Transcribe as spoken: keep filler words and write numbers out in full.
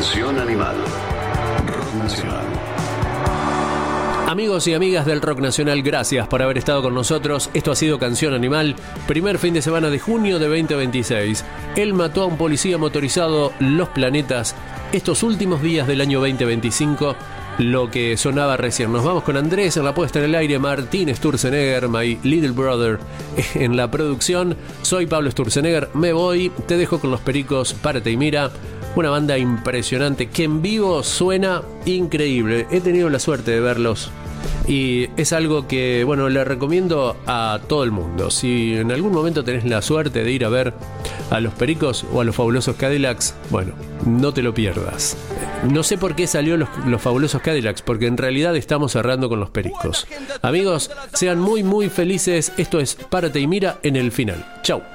Canción Animal. Rock Nacional. Amigos y amigas del Rock Nacional, gracias por haber estado con nosotros. Esto ha sido Canción Animal, primer fin de semana de junio de veinte veintiséis. Él mató a un policía motorizado, Los Planetas, estos últimos días del año veinte veinticinco, lo que sonaba recién. Nos vamos con Andrés en la puesta en el aire, Martín Sturzenegger, My Little Brother en la producción. Soy Pablo Sturzenegger, me voy, te dejo con Los Pericos, Párate y Mira. Una banda impresionante que en vivo suena increíble. He tenido la suerte de verlos y es algo que, bueno, le recomiendo a todo el mundo. Si en algún momento tenés la suerte de ir a ver a Los Pericos o a los Fabulosos Cadillacs, bueno, no te lo pierdas. No sé por qué salió los, los Fabulosos Cadillacs, porque en realidad estamos cerrando con Los Pericos. Amigos, sean muy muy felices. Esto es Párate y Mira en el final. Chau.